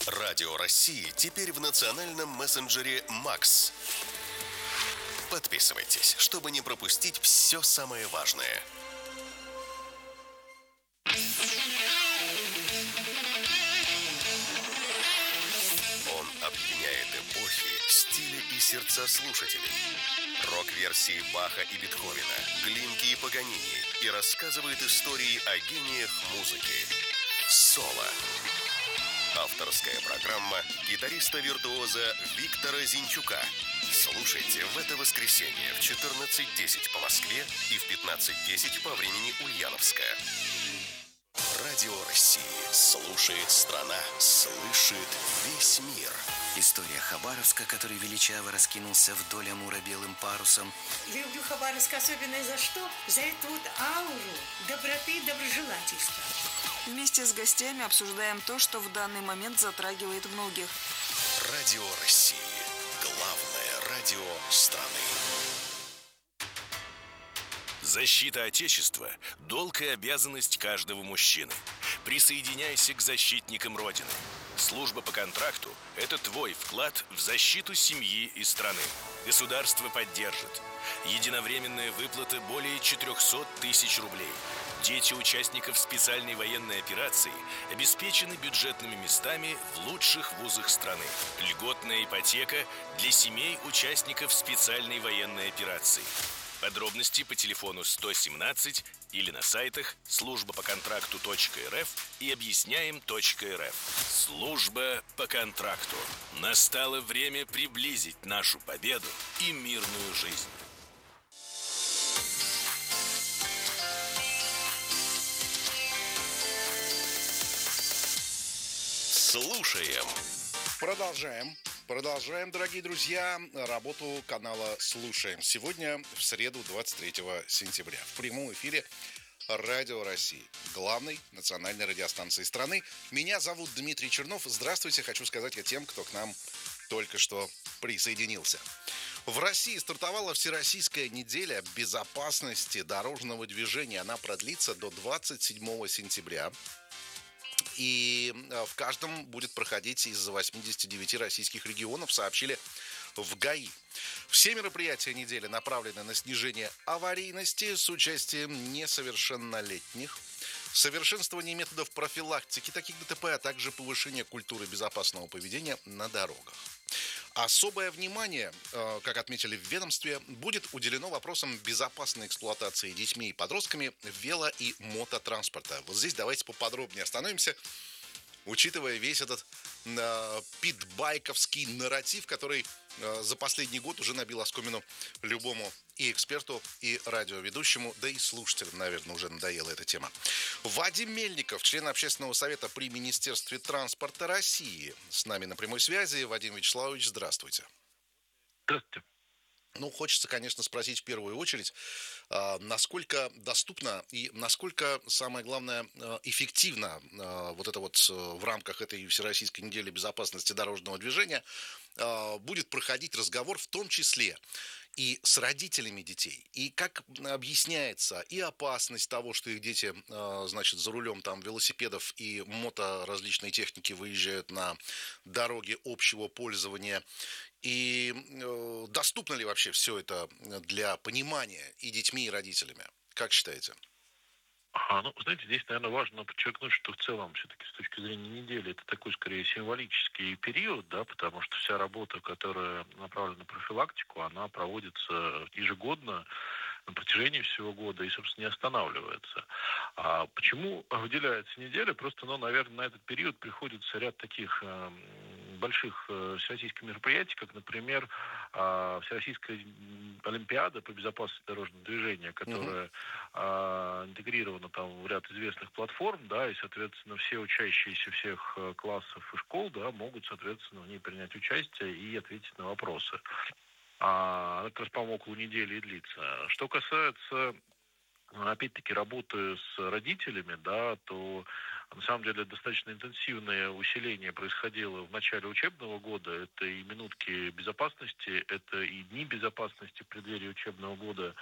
Радио России теперь в национальном мессенджере «Макс». Подписывайтесь, чтобы не пропустить все самое важное. Он объединяет эпохи, стили и сердца слушателей. Рок-версии Баха и Бетховена, Глинки и Паганини, и рассказывает истории о гениях музыки. Соло. Авторская программа гитариста-виртуоза Виктора Зинчука. Слушайте в это воскресенье в 14:10 по Москве и в 15:10 по времени Ульяновская. Радио России. Слушает страна. Слышит весь мир. История Хабаровска, который величаво раскинулся вдоль Амура белым парусом. Люблю Хабаровск особенно за что? За эту вот ауру доброты и доброжелательства. Вместе с гостями обсуждаем то, что в данный момент затрагивает многих. Радио России. Главное радио страны. Защита Отечества – долг и обязанность каждого мужчины. Присоединяйся к защитникам Родины. Служба по контракту – это твой вклад в защиту семьи и страны. Государство поддержит. Единовременная выплата более 400 тысяч рублей. Дети участников специальной военной операции обеспечены бюджетными местами в лучших вузах страны. Льготная ипотека для семей участников специальной военной операции. Подробности по телефону 117 или на сайтах службапоконтракту.рф и объясняем.рф. Служба по контракту. Настало время приблизить нашу победу и мирную жизнь. Слушаем. Продолжаем, дорогие друзья, работу канала «Слушаем». Сегодня, в среду, 23 сентября, в прямом эфире Радио России, главной национальной радиостанции страны. Меня зовут Дмитрий Чернов. Здравствуйте, хочу сказать я тем, кто к нам только что присоединился. В России стартовала Всероссийская неделя безопасности дорожного движения. Она продлится до 27 сентября. И в каждом будет проходить из 89 российских регионов, сообщили в ГАИ. Все мероприятия недели направлены на снижение аварийности с участием несовершеннолетних, совершенствование методов профилактики таких ДТП, а также повышение культуры безопасного поведения на дорогах. Особое внимание, как отметили в ведомстве, будет уделено вопросам безопасной эксплуатации детьми и подростками вело- и мототранспорта. Вот здесь давайте поподробнее остановимся, учитывая весь этот питбайковский нарратив, который за последний год уже набил оскомину любому и эксперту, и радиоведущему, да и слушателям, наверное, уже надоела эта тема. Вадим Мельников, член Общественного совета при Министерстве транспорта России, с нами на прямой связи. Вадим Вячеславович, здравствуйте. Здравствуйте. Хочется, конечно, спросить в первую очередь, насколько доступно и насколько, самое главное, эффективно вот это вот в рамках этой Всероссийской недели безопасности дорожного движения будет проходить разговор, в том числе и с родителями детей, и как объясняется и опасность того, что их дети, значит, за рулем там велосипедов и мото различной техники выезжают на дороги общего пользования, и доступно ли вообще все это для понимания и детьми, и родителями? Как считаете? Знаете, здесь, наверное, важно подчеркнуть, что в целом все-таки с точки зрения недели это такой, скорее, символический период, да, потому что вся работа, которая направлена на профилактику, она проводится ежегодно на протяжении всего года и, собственно, не останавливается. А почему выделяется неделя? Просто, наверное, на этот период приходится ряд таких больших всероссийских мероприятий, как, например, Всероссийская Олимпиада по безопасности дорожного движения, которая интегрирована там в ряд известных платформ, да, и, соответственно, все учащиеся всех классов и школ, да, могут, соответственно, в ней принять участие и ответить на вопросы. Она как раз, по-моему, около недели и длится. Что касается, опять-таки, работы с родителями, да, то на самом деле достаточно интенсивное усиление происходило в начале учебного года. Это и минутки безопасности, это и дни безопасности в преддверии учебного года,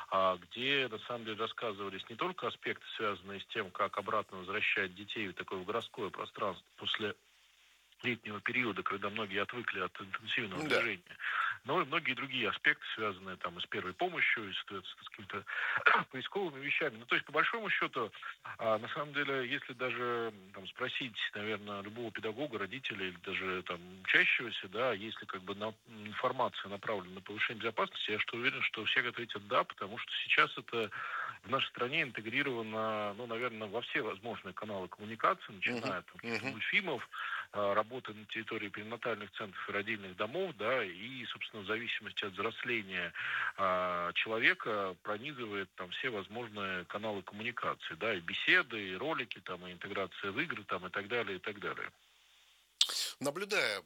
где на самом деле рассказывались не только аспекты, связанные с тем, как обратно возвращать детей в такое городское пространство после летнего периода, когда многие отвыкли от интенсивного Да. движения, но и многие другие аспекты, связанные там и с первой помощью, и, соответственно, с какими-то поисковыми вещами. Ну, то есть, по большому счету, на самом деле, если даже там, спросить, наверное, любого педагога, родителя или даже там учащегося, да, если как бы информация направлена на повышение безопасности, я что уверен, что все ответят да, потому что сейчас это в нашей стране интегрировано, ну, наверное, во все возможные каналы коммуникации, начиная от каких-то мультфильмов, работы на территории перинатальных центров и родильных домов, да, и, собственно, в зависимости от взросления человека пронизывает там все возможные каналы коммуникации, да, и беседы, и ролики, там, и интеграция в игры, там, и так далее, и так далее. Наблюдая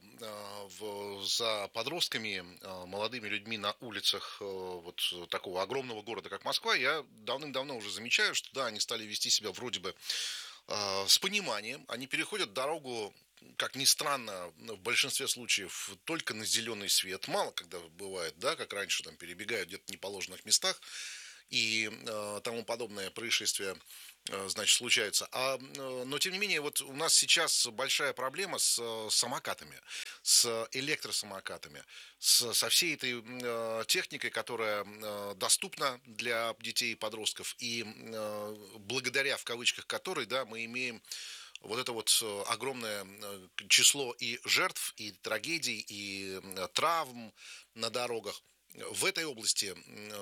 за подростками, молодыми людьми на улицах вот такого огромного города, как Москва, я давным-давно уже замечаю, что да, они стали вести себя вроде бы с пониманием. Они переходят дорогу, как ни странно, в большинстве случаев только на зеленый свет. Мало когда бывает, да, как раньше, там перебегают где-то в неположенных местах и тому подобное происшествие, значит, случаются. Но, тем не менее, вот у нас сейчас большая проблема с самокатами, с электросамокатами, со всей этой техникой, которая доступна для детей и подростков, и благодаря, в кавычках, которой, да, мы имеем вот это вот огромное число и жертв, и трагедий, и травм на дорогах. В этой области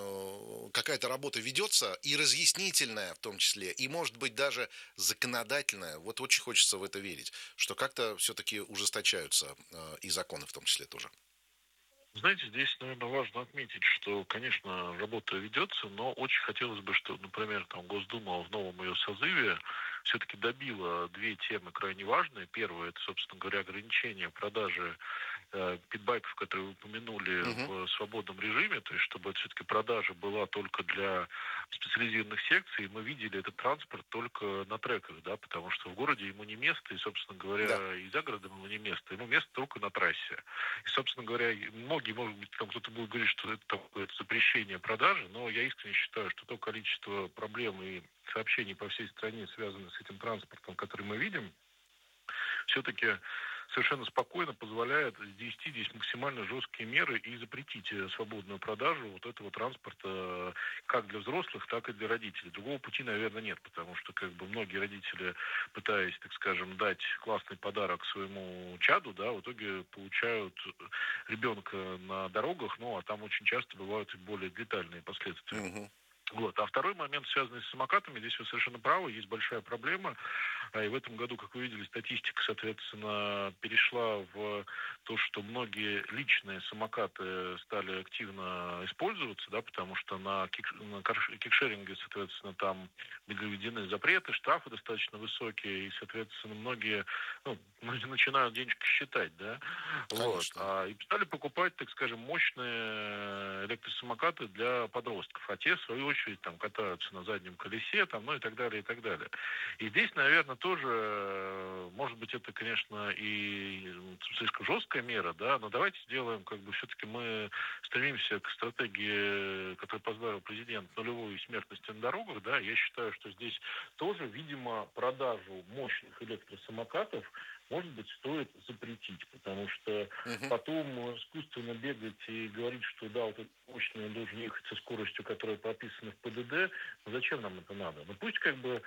какая-то работа ведется, и разъяснительная в том числе, и, может быть, даже законодательная. Вот очень хочется в это верить, что как-то все-таки ужесточаются и законы в том числе тоже. Знаете, здесь, наверное, важно отметить, что, конечно, работа ведется, но очень хотелось бы, что, например, там Госдума в новом ее созыве все-таки добила две темы крайне важные. Первое, это, собственно говоря, ограничение продажи питбайков, которые вы упомянули, в свободном режиме, то есть чтобы все-таки продажа была только для специализированных секций, и мы видели этот транспорт только на треках, да, потому что в городе ему не место, и, собственно говоря, и за городом ему не место, ему место только на трассе. И, собственно говоря, многие, может быть, там кто-то будет говорить, что это такое запрещение продажи, но я искренне считаю, что то количество проблем и сообщений по всей стране, связанных с этим транспортом, который мы видим, все-таки совершенно спокойно позволяет ввести здесь максимально жесткие меры и запретить свободную продажу вот этого транспорта как для взрослых, так и для родителей. Другого пути, наверное, нет, потому что как бы многие родители, пытаясь, так скажем, дать классный подарок своему чаду, да, в итоге получают ребенка на дорогах, ну, а там очень часто бывают и более летальные последствия. Вот. А второй момент, связанный с самокатами, здесь вы совершенно правы, есть большая проблема. И в этом году, как вы видели, статистика, соответственно, перешла в то, что многие личные самокаты стали активно использоваться, да, потому что на кикшеринге, соответственно, там были введены запреты, штрафы достаточно высокие, и, соответственно, многие начинают денежки считать, да. Вот. И стали покупать, так скажем, мощные электросамокаты для подростков, а те, в свою очередь, там катаются на заднем колесе, там, ну и так далее, и так далее. И здесь, наверное, тоже, может быть, это, конечно, и слишком жесткая мера, да, но давайте сделаем, как бы, все-таки мы стремимся к стратегии, которую поставил президент, нулевой смертности на дорогах, да, я считаю, что здесь тоже, видимо, продажу мощных электросамокатов, может быть, стоит запретить, потому что потом искусственно бегать и говорить, что да, вот этот мощный должен ехать со скоростью, которая прописана в ПДД, ну зачем нам это надо? Ну пусть как бы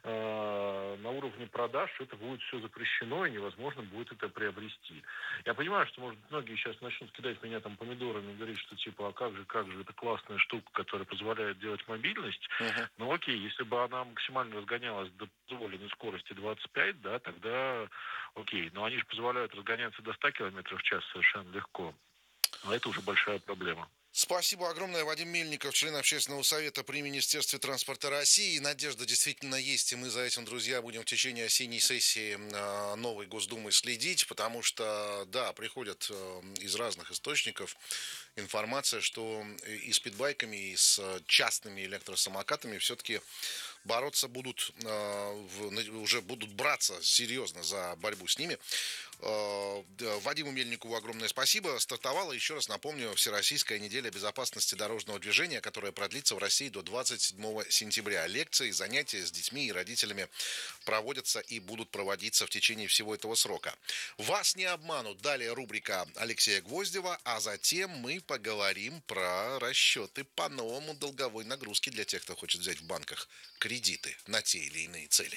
на уровне продаж это будет все запрещено и невозможно будет это приобрести. Я понимаю, что, может быть, многие сейчас начнут кидать меня там помидорами и говорить, что типа, а как же, это классная штука, которая позволяет делать мобильность. Ну окей, если бы она максимально разгонялась до позволенной скорости 25, да, тогда окей. Но они же позволяют разгоняться до 100 км в час совершенно легко. А это уже большая проблема. Спасибо огромное. Вадим Мельников, член общественного совета при Министерстве транспорта России. Надежда действительно есть, и мы за этим, друзья, будем в течение осенней сессии новой Госдумы следить, потому что, да, приходят из разных источников информация, что и с питбайками, и с частными электросамокатами все-таки бороться будут, уже будут браться серьезно за борьбу с ними. Вадиму Мельникову огромное спасибо. Стартовала, еще раз напомню, Всероссийская неделя безопасности дорожного движения, которая продлится в России до 27 сентября. Лекции, занятия с детьми и родителями проводятся и будут проводиться в течение всего этого срока. Вас не обманут. Далее рубрика Алексея Гвоздева, а затем мы поговорим про расчеты по новому долговой нагрузке для тех, кто хочет взять в банках кредиты на те или иные цели.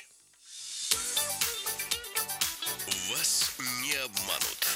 Вас не обманут.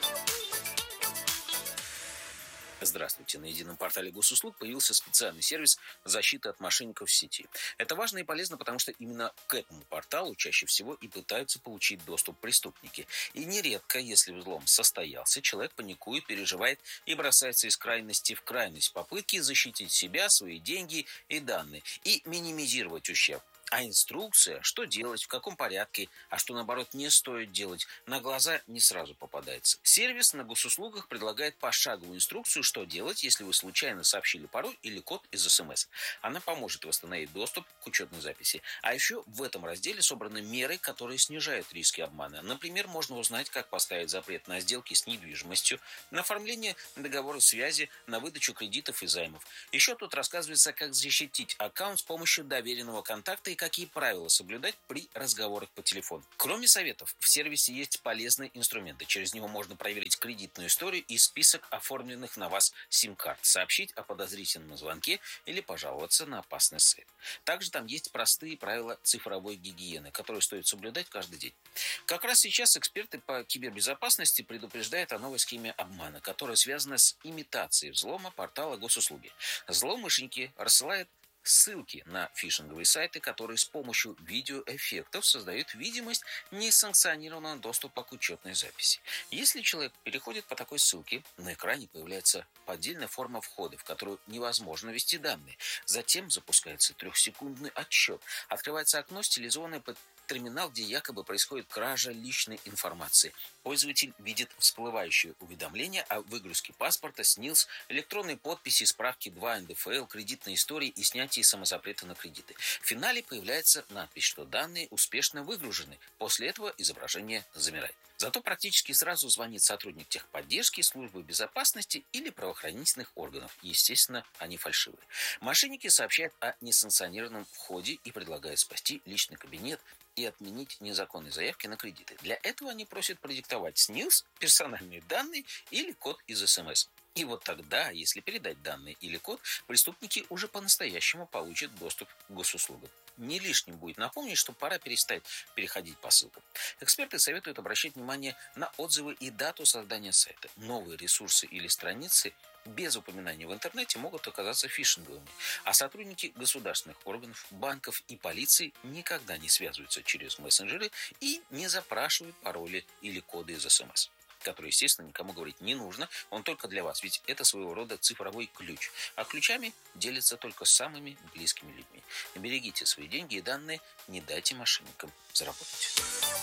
Здравствуйте. На едином портале госуслуг появился специальный сервис защиты от мошенников в сети. Это важно и полезно, потому что именно к этому порталу чаще всего и пытаются получить доступ преступники. И нередко, если взлом состоялся, человек паникует, переживает и бросается из крайности в крайность в попытке защитить себя, свои деньги и данные и минимизировать ущерб. А инструкция, что делать, в каком порядке, а что, наоборот, не стоит делать, на глаза не сразу попадается. Сервис на госуслугах предлагает пошаговую инструкцию, что делать, если вы случайно сообщили пароль или код из СМС. Она поможет восстановить доступ к учетной записи. А еще в этом разделе собраны меры, которые снижают риски обмана. Например, можно узнать, как поставить запрет на сделки с недвижимостью, на оформление договора связи, на выдачу кредитов и займов. Еще тут рассказывается, как защитить аккаунт с помощью доверенного контакта и какие правила соблюдать при разговорах по телефону. Кроме советов, в сервисе есть полезные инструменты. Через него можно проверить кредитную историю и список оформленных на вас сим-карт, сообщить о подозрительном звонке или пожаловаться на опасный сайт. Также там есть простые правила цифровой гигиены, которые стоит соблюдать каждый день. Как раз сейчас эксперты по кибербезопасности предупреждают о новой схеме обмана, которая связана с имитацией взлома портала госуслуги. Злоумышленники рассылают ссылки на фишинговые сайты, которые с помощью видеоэффектов создают видимость несанкционированного доступа к учетной записи. Если человек переходит по такой ссылке, на экране появляется поддельная форма входа, в которую невозможно ввести данные. Затем запускается 3-секундный отсчет. Открывается окно, стилизованное под терминал, где якобы происходит кража личной информации. Пользователь видит всплывающее уведомление о выгрузке паспорта, СНИЛС, электронной подписи, справки 2 НДФЛ, кредитной истории и снятии самозапрета на кредиты. В финале появляется надпись, что данные успешно выгружены. После этого изображение замирает. Зато практически сразу звонит сотрудник техподдержки, службы безопасности или правоохранительных органов. Естественно, они фальшивые. Мошенники сообщают о несанкционированном входе и предлагают спасти личный кабинет и отменить незаконные заявки на кредиты. Для этого они просят продиктовать СНИЛС, персональные данные или код из СМС. И вот тогда, если передать данные или код, преступники уже по-настоящему получат доступ к госуслугам. Не лишним будет напомнить, что пора перестать переходить по ссылкам. Эксперты советуют обращать внимание на отзывы и дату создания сайта. Новые ресурсы или страницы без упоминания в интернете могут оказаться фишинговыми, а сотрудники государственных органов, банков и полиции никогда не связываются через мессенджеры и не запрашивают пароли или коды из СМС, который, естественно, никому говорить не нужно, он только для вас, ведь это своего рода цифровой ключ. А ключами делятся только с самыми близкими людьми. Берегите свои деньги и данные, не дайте мошенникам заработать.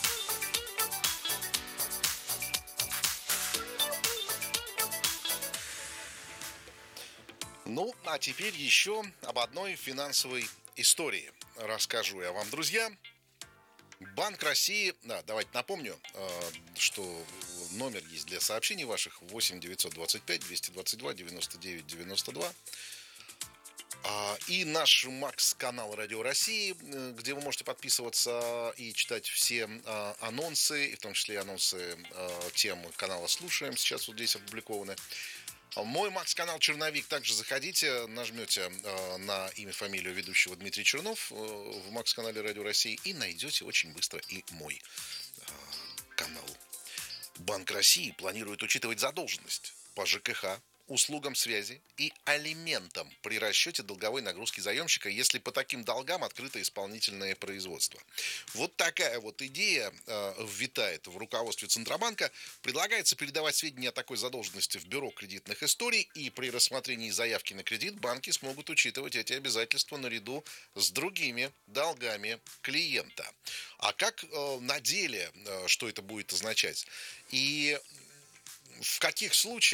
Ну, а теперь еще об одной финансовой истории расскажу я вам, друзья. Банк России, давайте напомню, что номер есть для сообщений ваших 8 925 222 99 92. И наш Макс-канал Радио России, где вы можете подписываться и читать все анонсы, и в том числе анонсы тем канала «Слушаем», сейчас вот здесь опубликованы. Мой Макс-канал «Черновик». Также заходите, нажмете на имя, фамилию ведущего Дмитрий Чернов в Макс-канале Радио России и найдете очень быстро и мой канал. Банк России планирует учитывать задолженность по ЖКХ, услугам связи и алиментам при расчете долговой нагрузки заемщика, если по таким долгам открыто исполнительное производство. Вот такая вот идея витает в руководстве Центробанка. Предлагается передавать сведения о такой задолженности в бюро кредитных историй, и при рассмотрении заявки на кредит банки смогут учитывать эти обязательства наряду с другими долгами клиента. А как на деле, что это будет означать? И в каких случаях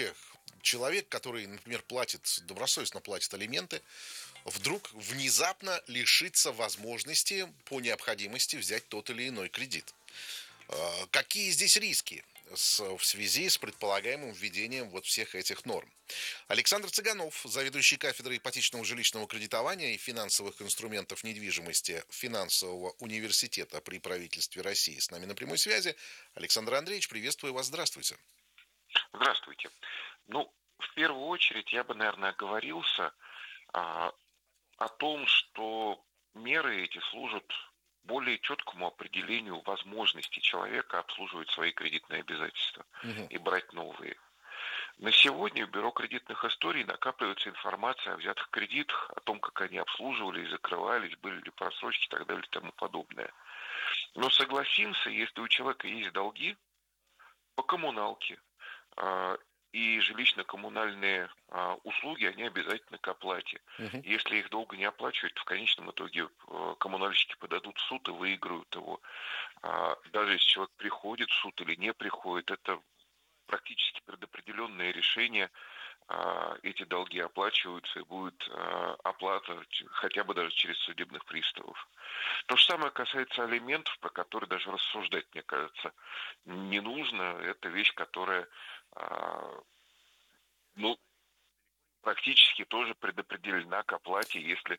человек, который, например, добросовестно платит алименты, вдруг внезапно лишится возможности по необходимости взять тот или иной кредит. Какие здесь риски в связи с предполагаемым введением вот всех этих норм? Александр Цыганов, заведующий кафедрой ипотечного жилищного кредитования и финансовых инструментов недвижимости Финансового университета при правительстве России, с нами на прямой связи. Александр Андреевич, приветствую вас, здравствуйте. Здравствуйте. В первую очередь я бы, наверное, оговорился о том, что меры эти служат более четкому определению возможности человека обслуживать свои кредитные обязательства и брать новые. На сегодня в Бюро кредитных историй накапливается информация о взятых кредитах, о том, как они обслуживались, закрывались, были ли просрочки и так далее и тому подобное. Но согласимся, если у человека есть долги по коммуналке, и жилищно-коммунальные услуги, они обязательно к оплате. Если их долго не оплачивать, то в конечном итоге коммунальщики подадут в суд и выиграют его. Даже если человек приходит в суд или не приходит, это практически предопределенное решение. Эти долги оплачиваются, и будет оплата хотя бы даже через судебных приставов. То же самое касается алиментов, про которые даже рассуждать, мне кажется, не нужно. Это вещь, которая практически тоже предопределена к оплате, если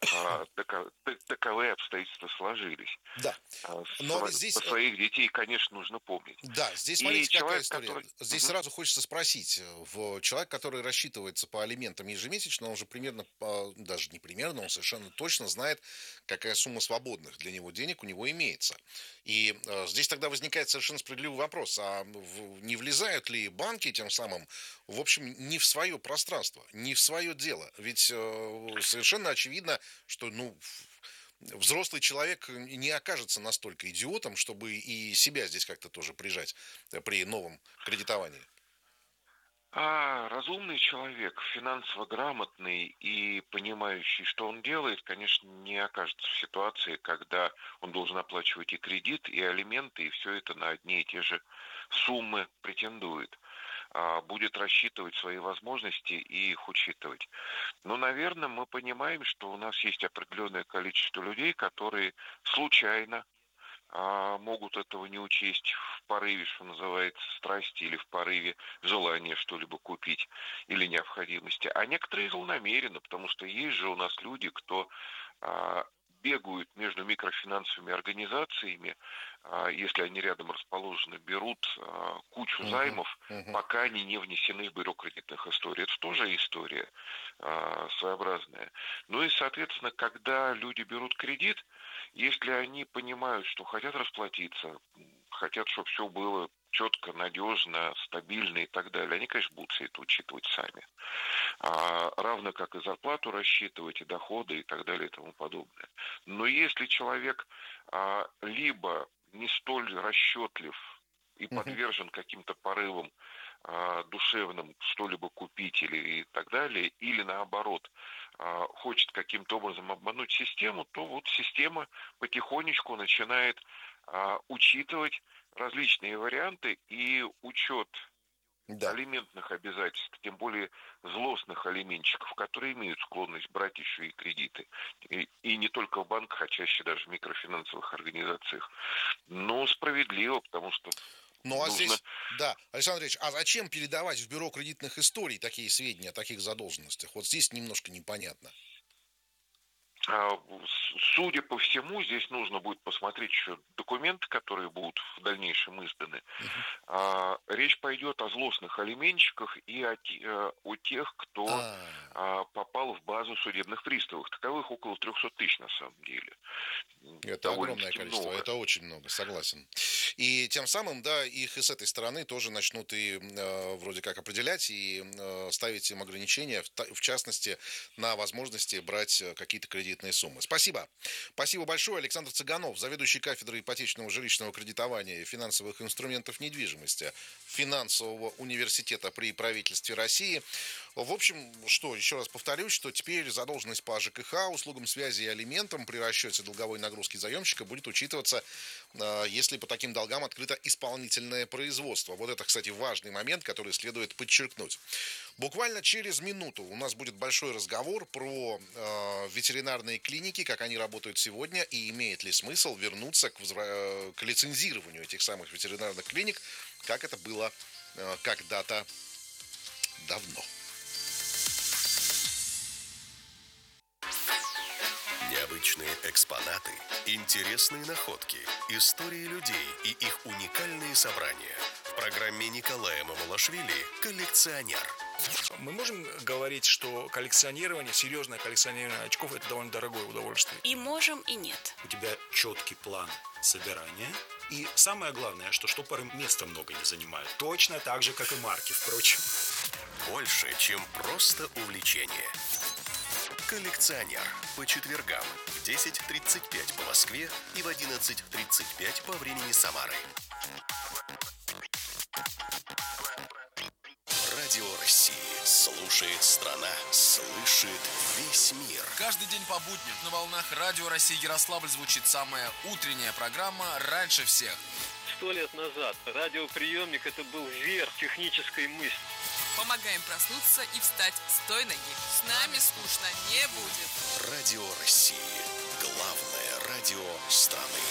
таковые обстоятельства сложились. Да. Но здесь... Про своих детей, конечно, нужно помнить. Да, здесь смотрите, какая история. Здесь сразу хочется спросить. Человек, который рассчитывается по алиментам ежемесячно, он же примерно, даже не примерно, он совершенно точно знает, какая сумма свободных для него денег у него имеется. И здесь тогда возникает совершенно справедливый вопрос. А не влезают ли банки тем самым, в общем, не в свое пространство, не в свое дело? Ведь совершенно очевидно, что, взрослый человек не окажется настолько идиотом, чтобы и себя здесь как-то тоже прижать при новом кредитовании. Разумный человек, финансово грамотный и понимающий, что он делает, конечно, не окажется в ситуации, когда он должен оплачивать и кредит, и алименты, и все это на одни и те же суммы претендует. Будет рассчитывать свои возможности и их учитывать. Но, наверное, мы понимаем, что у нас есть определенное количество людей, которые случайно могут этого не учесть в порыве, что называется, страсти или в порыве желания что-либо купить или необходимости. А некоторые злонамеренно, потому что есть же у нас люди, кто бегают между микрофинансовыми организациями, если они рядом расположены, берут кучу займов, пока они не внесены в Бюро кредитных историй. Это тоже история своеобразная. Ну и, соответственно, когда люди берут кредит, если они понимают, что хотят расплатиться, хотят, чтобы все было четко, надежно, стабильно и так далее, они, конечно, будут все это учитывать сами. Равно как и зарплату рассчитывать, и доходы, и так далее, и тому подобное. Но если человек либо не столь расчетлив и подвержен каким-то порывам душевным что-либо купить или и так далее, или наоборот хочет каким-то образом обмануть систему, то вот система потихонечку начинает учитывать различные варианты, и учет алиментных обязательств, тем более злостных алименщиков, которые имеют склонность брать еще и кредиты. И не только в банках, а чаще даже в микрофинансовых организациях. Но справедливо, потому что здесь, да, Александр Андреевич, а зачем передавать в Бюро кредитных историй такие сведения о таких задолженностях? Вот здесь немножко непонятно. Судя по всему, здесь нужно будет посмотреть еще документы, которые будут в дальнейшем изданы. Речь пойдет о злостных алименщиках и о тех, кто попал в базу судебных приставов. Таковых около 300 тысяч на самом деле. Это огромное количество, много. Это очень много, согласен. И тем самым, да, их и с этой стороны тоже начнут и вроде как определять и ставить им ограничения, в частности, на возможности брать какие-то кредитные суммы. Спасибо. Спасибо большое. Александр Цыганов, заведующий кафедрой ипотечного жилищного кредитования и финансовых инструментов недвижимости Финансового университета при правительстве России. В общем, еще раз повторюсь, что теперь задолженность по ЖКХ, услугам связи и алиментам при расчете долговой нагрузки заемщика будет учитываться если по таким долгам открыто исполнительное производство. Вот это, кстати, важный момент, который следует подчеркнуть. Буквально через минуту у нас будет большой разговор про ветеринарные клиники, как они работают сегодня, и имеет ли смысл вернуться к лицензированию этих самых ветеринарных клиник, как это было когда-то давно. Необычные экспонаты, интересные находки, истории людей и их уникальные собрания. В программе Николая Мамалашвили «Коллекционер». Мы можем говорить, что коллекционирование, серьезное коллекционирование очков – это довольно дорогое удовольствие? И можем, и нет. У тебя четкий план собирания. И самое главное, что штопоры места много не занимают. Точно так же, как и марки, впрочем. Больше, чем просто увлечение. «Коллекционер» по четвергам в 10:35 по Москве и в 11:35 по времени Самары. Радио России. Слушает страна, слышит весь мир. Каждый день по будням на волнах Радио России Ярославль звучит самая утренняя программа «Раньше всех». 100 лет назад радиоприемник – это был верх технической мысли. Помогаем проснуться и встать с той ноги. С нами скучно не будет. Радио России. Главное радио страны.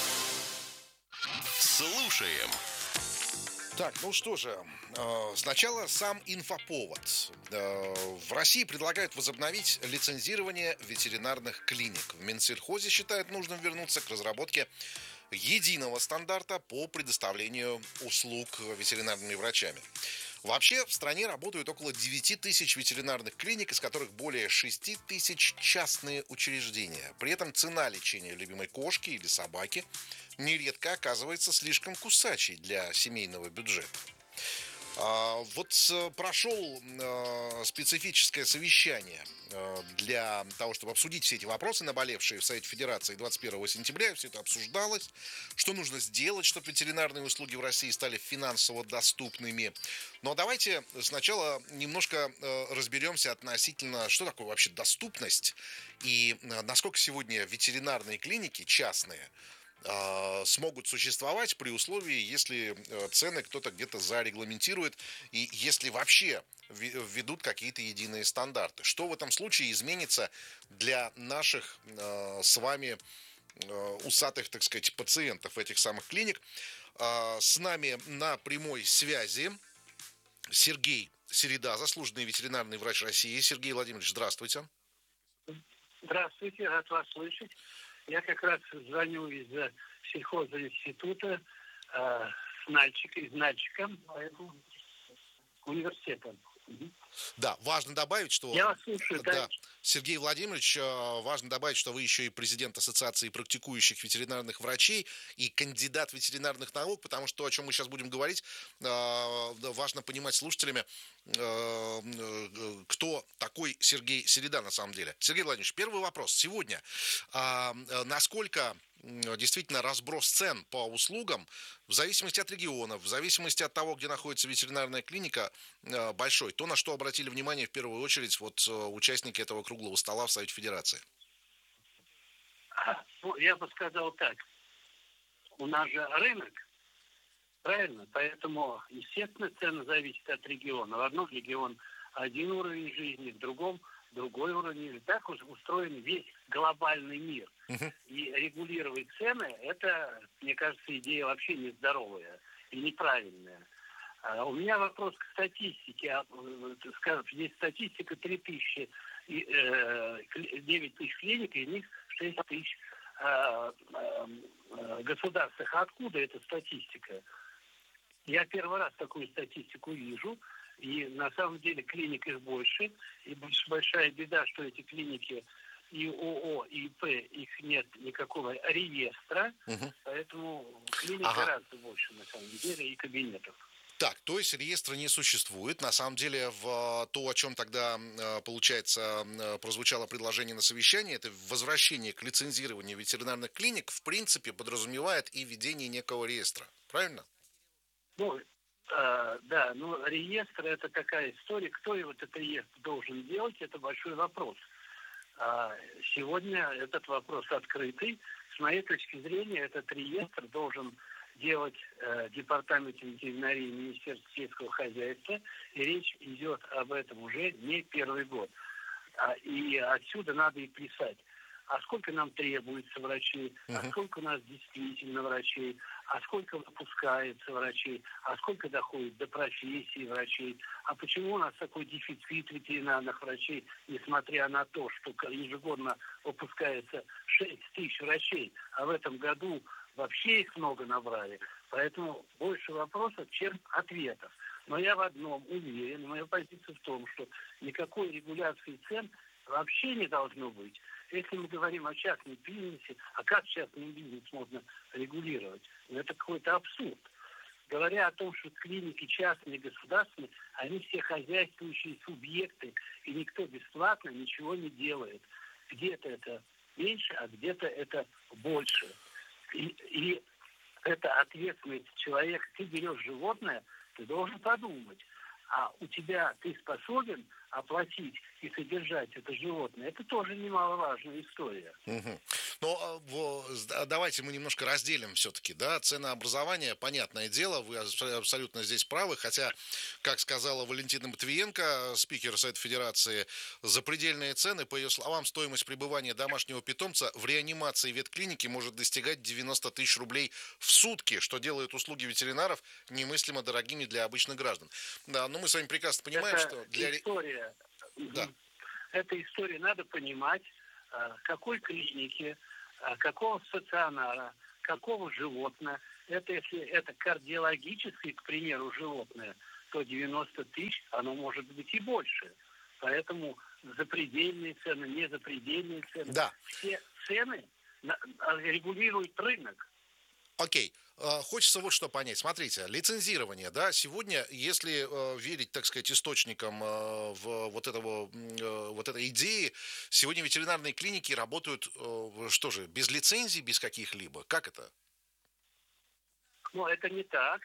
Слушаем. Так, ну что же, сначала сам инфоповод. В России предлагают возобновить лицензирование ветеринарных клиник. В Минсельхозе считают нужным вернуться к разработке единого стандарта по предоставлению услуг ветеринарными врачами. Вообще в стране работают около 9 тысяч ветеринарных клиник, из которых более 6 тысяч частные учреждения. При этом цена лечения любимой кошки или собаки нередко оказывается слишком кусачей для семейного бюджета. Вот прошел специфическое совещание для того, чтобы обсудить все эти вопросы, наболевшие в Совете Федерации 21 сентября. Все это обсуждалось. Что нужно сделать, чтобы ветеринарные услуги в России стали финансово доступными. Но давайте сначала немножко разберемся относительно, что такое вообще доступность и насколько сегодня ветеринарные клиники частные смогут существовать при условии, если цены кто-то где-то зарегламентирует и если вообще введут какие-то единые стандарты. Что в этом случае изменится для наших с вами усатых, так сказать, пациентов этих самых клиник? С нами на прямой связи Сергей Середа, заслуженный ветеринарный врач России. Сергей Владимирович, здравствуйте. Здравствуйте, рад вас слышать. Я как раз звоню из сельхозинститута из Нальчика, университета. Да, важно добавить, что... Я вас слушаю, да. Сергей Владимирович, важно добавить, что вы еще и президент Ассоциации практикующих ветеринарных врачей и кандидат ветеринарных наук, потому что то, о чем мы сейчас будем говорить, важно понимать слушателями, кто такой Сергей Середа на самом деле. Сергей Владимирович, первый вопрос. Сегодня насколько действительно разброс цен по услугам в зависимости от регионов, в зависимости от того, где находится ветеринарная клиника, большой? То, на что обратили внимание в первую очередь вот участники этого круглого стола в Совете Федерации. Ну, я бы сказал так. У нас же рынок, правильно? Поэтому, естественно, цены зависят от региона. В одном регионе один уровень жизни, в другом другой уровень жизни. Так уж устроен весь глобальный мир. И регулировать цены, это, мне кажется, идея вообще нездоровая и неправильная. У меня вопрос к статистике. Скажем, здесь статистика 9 тысяч клиник, из них 6 тысяч государственных. Откуда эта статистика? Я первый раз такую статистику вижу. И на самом деле клиник их больше. И большая беда, что эти клиники и ООО, и ИП, их нет никакого реестра. Поэтому клиник гораздо больше на самом деле и кабинетов. Так, то есть реестра не существует. На самом деле, в то, о чем тогда, получается, прозвучало предложение на совещании, это возвращение к лицензированию ветеринарных клиник, в принципе, подразумевает и введение некого реестра. Правильно? Ну, да, но реестр – это такая история. Кто этот реестр должен делать, это большой вопрос. Сегодня этот вопрос открытый, С моей точки зрения, этот реестр должен делать Департамент ветеринарии Министерства сельского хозяйства, и речь идет об этом уже не первый год. И отсюда надо и писать, а сколько нам требуется врачей, а сколько у нас действительно врачей, а сколько выпускается врачей, а сколько доходит до профессии врачей, а почему у нас такой дефицит ветеринарных врачей, несмотря на то, что ежегодно выпускается 6 тысяч врачей, а в этом году вообще их много набрали. Поэтому больше вопросов, чем ответов. Но я в одном уверен, моя позиция в том, что никакой регуляции цен вообще не должно быть. Если мы говорим о частном бизнесе, а как частный бизнес можно регулировать? Ну, это какой-то абсурд. Говоря о том, что клиники частные и государственные, они все хозяйствующие субъекты, и никто бесплатно ничего не делает. Где-то это меньше, а где-то это больше. И это ответственность человека. Ты берешь животное, ты должен подумать, а у тебя ты способен оплатить и содержать это животное. Это тоже немаловажная история. Но давайте мы немножко разделим все-таки, да, ценообразование, понятное дело, вы абсолютно здесь правы, хотя, как сказала Валентина Матвиенко, спикер Совета Федерации, запредельные цены, по ее словам, стоимость пребывания домашнего питомца в реанимации ветклиники может достигать 90 тысяч рублей в сутки, что делает услуги ветеринаров немыслимо дорогими для обычных граждан. Да, но мы с вами прекрасно понимаем, что для... История. Да. Эта история, надо понимать, какой клиники, какого стационара, какого животного. Это если это кардиологическое, к примеру, животное, то 90 тысяч, оно может быть и больше. Поэтому запредельные цены, незапредельные цены. Да. Все цены регулирует рынок. Окей. Хочется вот что понять. Смотрите, лицензирование, да, сегодня, если верить, так сказать, источникам вот этой идеи, сегодня ветеринарные клиники работают, что же, без лицензий, без каких-либо? Как это? Ну, это не так.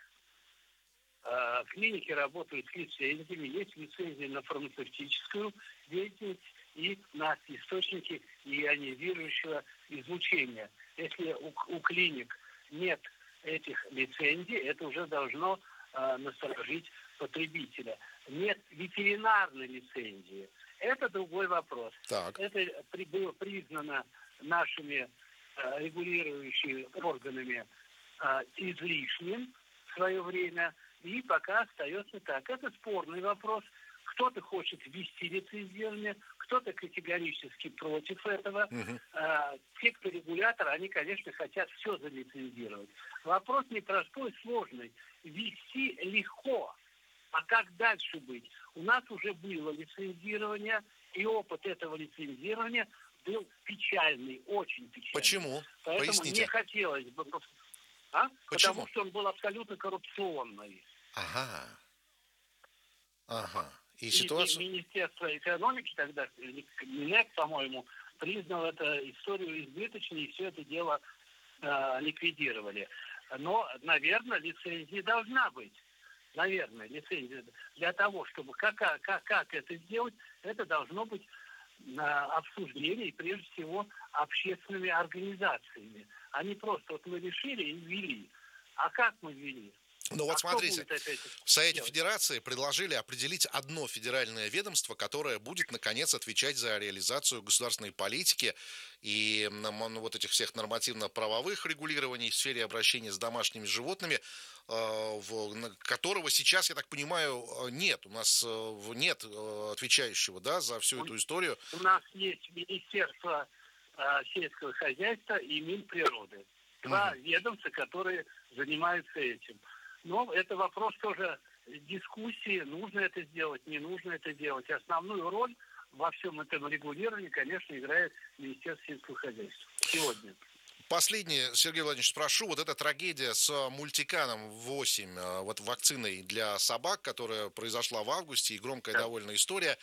Клиники работают с лицензиями. Есть лицензии на фармацевтическую деятельность и на источники ионизирующего излучения. Если у клиник нет этих лицензий, это уже должно насторожить потребителя. Нет ветеринарной лицензии. Это другой вопрос. Так. Это было признано нашими регулирующими органами излишним в свое время, и пока остается так. Это спорный вопрос. Кто-то хочет ввести лицензирование, кто-то категорически против этого. Те, кто регулятор, они, конечно, хотят все залицензировать. Вопрос непростой, сложный. Ввести легко. А как дальше быть? У нас уже было лицензирование, и опыт этого лицензирования был печальный, очень печальный. Почему? Поэтому Поясните. не хотелось бы... Потому что он был абсолютно коррупционный. Ага. И ситуация... Министерство экономики тогда, МИНЭК, по-моему, признал эту историю избыточной, и все это дело ликвидировали. Но, наверное, лицензия должна быть. Наверное, лицензия. Для того, чтобы как это сделать, это должно быть обсуждение, и прежде всего, общественными организациями. А не просто вот мы решили и ввели. А как мы ввели? Ну вот смотрите, в Совете Федерации предложили определить одно федеральное ведомство, которое будет, наконец, отвечать за реализацию государственной политики и вот этих всех нормативно-правовых регулирований в сфере обращения с домашними животными, которого сейчас, я так понимаю, нет. У нас нет отвечающего, да, за всю эту историю. У нас есть Министерство сельского хозяйства и Минприроды. Два ведомства, которые занимаются этим. Но это вопрос тоже дискуссии, нужно это сделать, не нужно это делать. Основную роль во всем этом регулировании, конечно, играет Министерство сельского хозяйства сегодня. Последнее, Сергей Владимирович, спрошу, вот эта трагедия с мультиканом 8, вот вакциной для собак, которая произошла в августе, и громкая довольно история,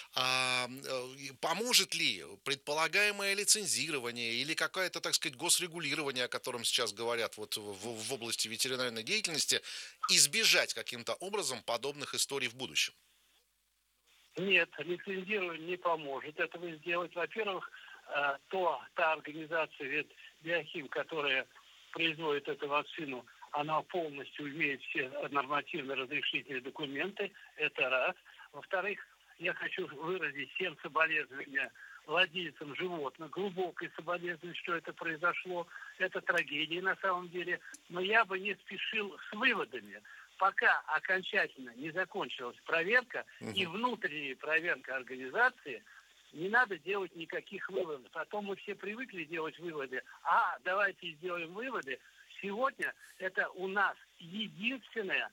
поможет ли предполагаемое лицензирование или какое-то, так сказать, госрегулирование, о котором сейчас говорят вот в области ветеринарной деятельности, избежать каким-то образом подобных историй в будущем? Нет, лицензирование не поможет этого сделать. Во-первых, та организация Биохим, которая производит эту вакцину, она полностью имеет все нормативно разрешительные документы. Это раз. Во-вторых, я хочу выразить всем соболезнования владельцам животных, глубокое соболезнование, что это произошло. Это трагедия на самом деле. Но я бы не спешил с выводами. Пока окончательно не закончилась проверка и внутренняя проверка организации, не надо делать никаких выводов. А то мы все привыкли делать выводы. Давайте сделаем выводы. Сегодня это у нас единственное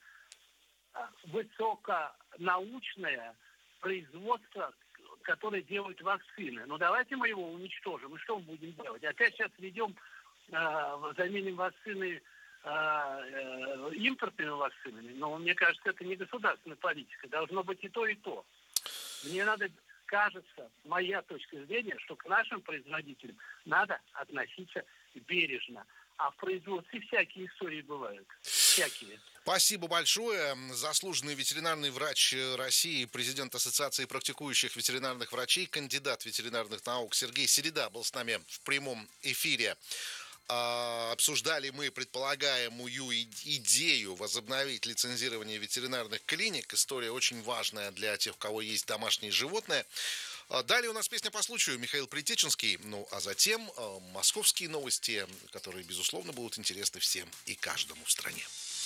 высоконаучное производство, которое делает вакцины. Но давайте мы его уничтожим. И что мы будем делать? Опять сейчас заменим вакцины импортными вакцинами. Но мне кажется, это не государственная политика. Должно быть и то, и то. Кажется, моя точка зрения, что к нашим производителям надо относиться бережно. А в производстве всякие истории бывают. Всякие. Спасибо большое. Заслуженный ветеринарный врач России, президент Ассоциации практикующих ветеринарных врачей, кандидат ветеринарных наук Сергей Середа был с нами в прямом эфире. Обсуждали мы предполагаемую идею возобновить лицензирование ветеринарных клиник. История очень важная для тех, у кого есть домашние животные. Далее у нас песня по случаю, Михаил Притеченский. Ну, а затем московские новости, которые, безусловно, будут интересны всем и каждому в стране.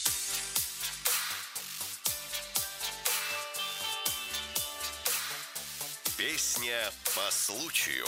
Песня по случаю.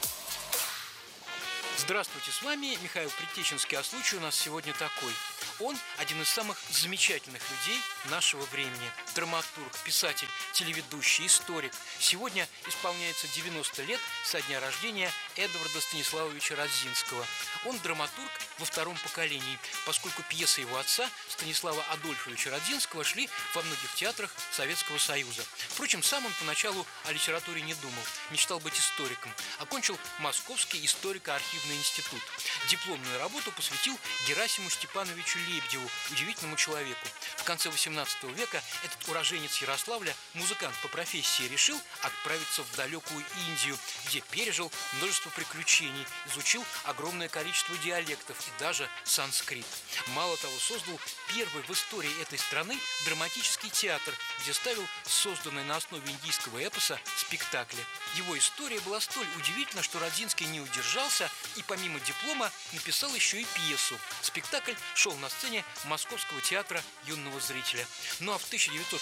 Здравствуйте, с вами Михаил Притеченский, а случай у нас сегодня такой. Он один из самых замечательных людей нашего времени. Драматург, писатель, телеведущий, историк. Сегодня исполняется 90 лет со дня рождения Эдварда Станиславовича Радзинского. Он драматург во втором поколении, поскольку пьесы его отца, Станислава Адольфовича Радзинского, шли во многих театрах Советского Союза. Впрочем, сам он поначалу о литературе не думал, мечтал быть историком. Окончил Московский историко-архивный институт. Дипломную работу посвятил Герасиму Степановичу Лебедеву, удивительному человеку. В конце XVIII века этот уроженец Ярославля, музыкант по профессии, решил отправиться в далекую Индию, где пережил множество приключений, изучил огромное количество диалектов и даже санскрит. Мало того, создал первый в истории этой страны драматический театр, где ставил созданные на основе индийского эпоса спектакли. Его история была столь удивительна, что Радзинский не удержался и помимо диплома написал еще и пьесу. Спектакль шел на сцене Московского театра юного зрителя. Ну а в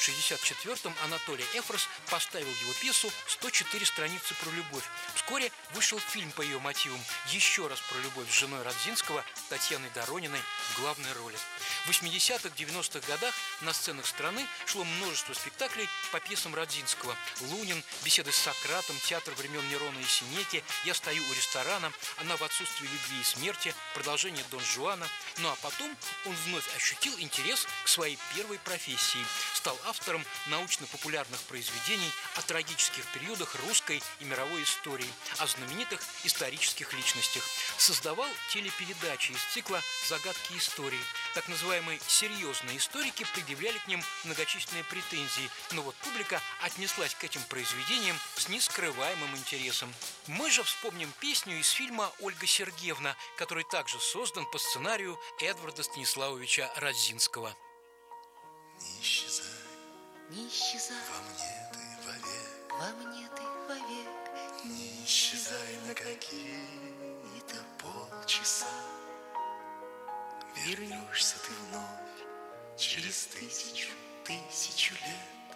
1964-м Анатолий Эфрос поставил его пьесу «104 страницы про любовь». Вскоре вышел фильм по ее мотивам «Еще раз про любовь» с женой Радзинского Татьяной Дорониной в главной роли. В 80-х, 90-х годах на сценах страны шло множество спектаклей по пьесам Радзинского. «Лунин», «Беседы с Сократом», «Театр времен Нерона и Синеки», «Я стою у ресторана», «Она в отсутствии любви и смерти», продолжение «Дон Жуана». Ну а потом он вновь ощутил интерес к своей первой профессии. Стал автором научно-популярных произведений о трагических периодах русской и мировой истории, о знаменитых исторических личностях. Создавал телепередачи из цикла «Загадки истории». Так называемые серьезные историки предъявляли к ним многочисленные претензии, но вот публика отнеслась к этим произведениям с нескрываемым интересом. Мы же вспомним песню из фильма «Ольга Сергеевна», который также создан по сценарию Эдварда Станиславовича Радзинского. Не исчезай, не исчезай, во мне ты вовек, во мне ты вовек, не исчезай на какие-то полчаса. Вернешься ты вновь через тысячу лет,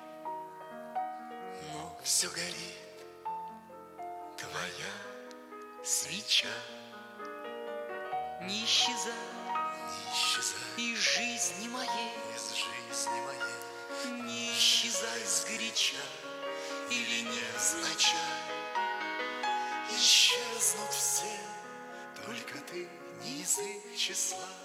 но все горит твоя свеча. Не исчезай, не исчезай из жизни моей, не исчезай сгоряча или невзначай. Исчезнут все, только ты не из их числа.